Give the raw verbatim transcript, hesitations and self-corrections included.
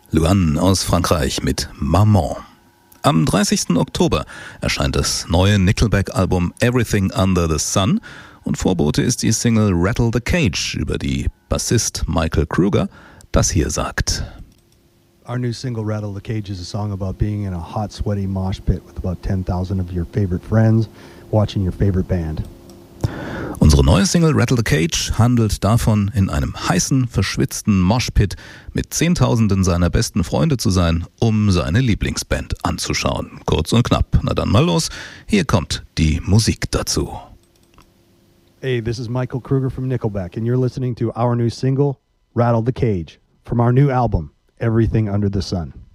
Luan aus Frankreich mit Maman. Am dreißigsten Oktober erscheint das neue Nickelback-Album Everything Under the Sun und Vorbote ist die Single Rattle the Cage, über die Bassist Michael Kruger das hier sagt. Our new single Rattle the Cage is a song about being in a hot, sweaty mosh pit with about ten thousand of your favorite friends, watching your favorite band. Unsere neue Single Rattle the Cage handelt davon, in einem heißen, verschwitzten Moshpit mit Zehntausenden seiner besten Freunde zu sein, um seine Lieblingsband anzuschauen. Kurz und knapp. Na dann mal los. Hier kommt die Musik dazu. Hey, this is Michael Kruger from Nickelback, and you're listening to our new single, Rattle the Cage, from our new album, Everything Under the Sun.